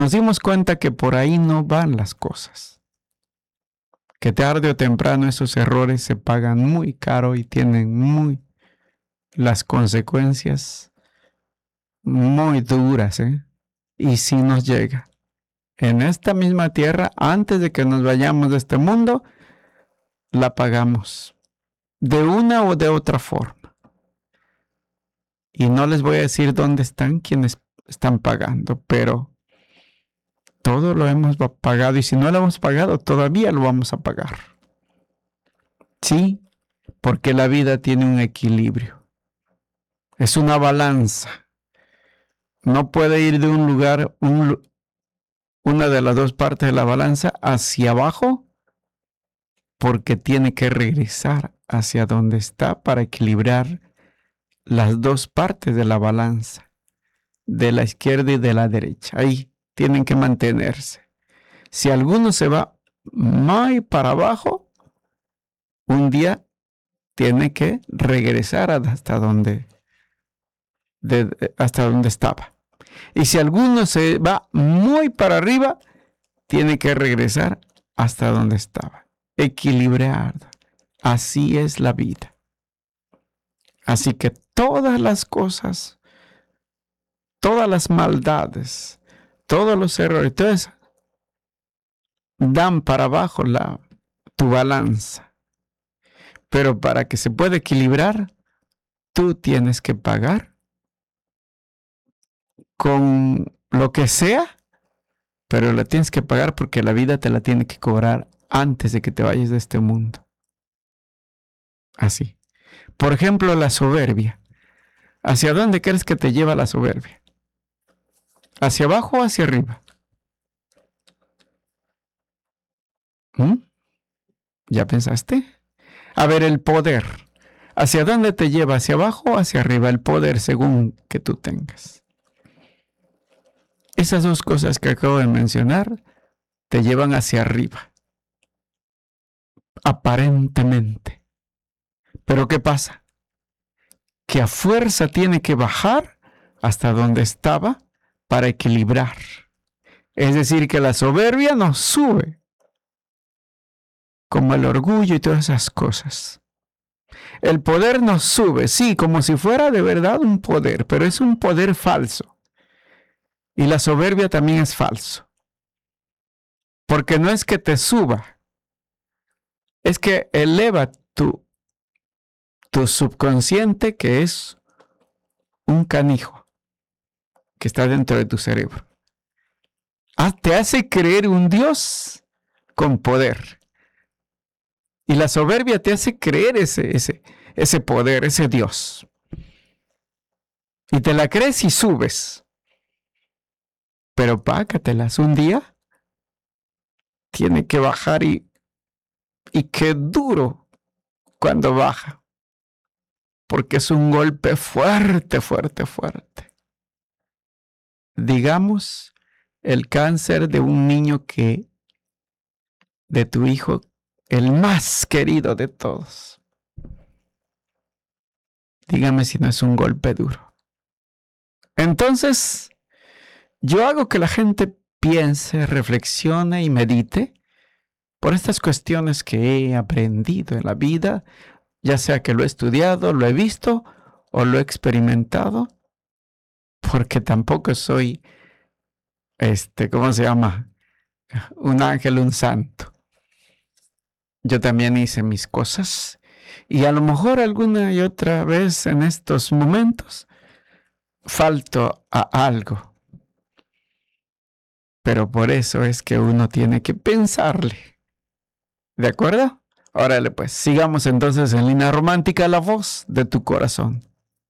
nos dimos cuenta que por ahí no van las cosas. Que tarde o temprano esos errores se pagan muy caro y tienen las consecuencias muy duras, ¿eh? Y si nos llega en esta misma tierra, antes de que nos vayamos de este mundo, la pagamos de una o de otra forma. Y no les voy a decir dónde están quienes están pagando, pero todo lo hemos pagado, y si no lo hemos pagado, todavía lo vamos a pagar. Sí, porque la vida tiene un equilibrio. Es una balanza. No puede ir de un lugar, una de las dos partes de la balanza hacia abajo, porque tiene que regresar hacia donde está para equilibrar las dos partes de la balanza, de la izquierda y de la derecha. Ahí tienen que mantenerse. Si alguno se va muy para abajo, un día tiene que regresar hasta donde estaba. Y si alguno se va muy para arriba, tiene que regresar hasta donde estaba. Equilibrar. Así es la vida. Así que todas las cosas, todas las maldades, todos los errores, todo eso, dan para abajo tu balanza. Pero para que se pueda equilibrar, tú tienes que pagar con lo que sea, pero la tienes que pagar porque la vida te la tiene que cobrar antes de que te vayas de este mundo. Así. Por ejemplo, la soberbia. ¿Hacia dónde crees que te lleva la soberbia? ¿Hacia abajo o hacia arriba? ¿Ya pensaste? A ver, el poder. ¿Hacia dónde te lleva? ¿Hacia abajo o hacia arriba? El poder según que tú tengas. Esas dos cosas que acabo de mencionar te llevan hacia arriba. Aparentemente. Pero ¿qué pasa? Que a fuerza tiene que bajar hasta donde estaba para equilibrar. Es decir, que la soberbia nos sube, como el orgullo y todas esas cosas. El poder nos sube, sí, como si fuera de verdad un poder, pero es un poder falso. Y la soberbia también es falso. Porque no es que te suba, es que eleva tu subconsciente, que es un canijo que está dentro de tu cerebro. Te hace creer un Dios con poder. Y la soberbia te hace creer ese poder, ese Dios. Y te la crees y subes. Pero págatelas. Un día tiene que bajar y qué duro cuando baja. Porque es un golpe fuerte, fuerte, fuerte. Digamos, el cáncer de un niño de tu hijo, el más querido de todos. Dígame si no es un golpe duro. Entonces, yo hago que la gente piense, reflexione y medite por estas cuestiones que he aprendido en la vida, ya sea que lo he estudiado, lo he visto o lo he experimentado, porque tampoco soy, ¿cómo se llama? Un ángel, un santo. Yo también hice mis cosas y a lo mejor alguna y otra vez en estos momentos falto a algo. Pero por eso es que uno tiene que pensarle. ¿De acuerdo? Órale pues, sigamos entonces en línea romántica, la voz de tu corazón.